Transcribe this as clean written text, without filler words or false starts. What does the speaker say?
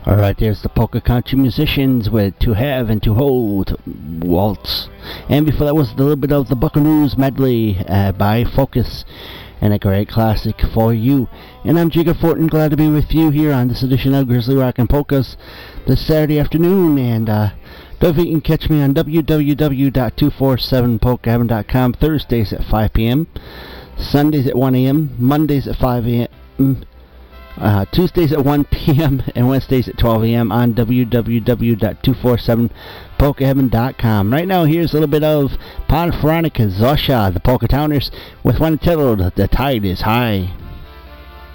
Alright, there's the Polka Country Musicians with To Have and To Hold Waltz. And before that was a little bit of the Buckaroos medley by Focus, and a great classic for you. And I'm Jigger Fortin, glad to be with you here on this edition of Grizzly Rock and Polkas this Saturday afternoon. And don't forget you can catch me on www.247polkaheaven.com Thursdays at 5 p.m., Sundays at 1 a.m., Mondays at 5 a.m., Tuesdays at 1 p.m. and Wednesdays at 12 a.m. on www.247polkaheaven.com. Right now, here's a little bit of Pan Veronica Zosha, the Polka Towners, with one titled The Tide is High.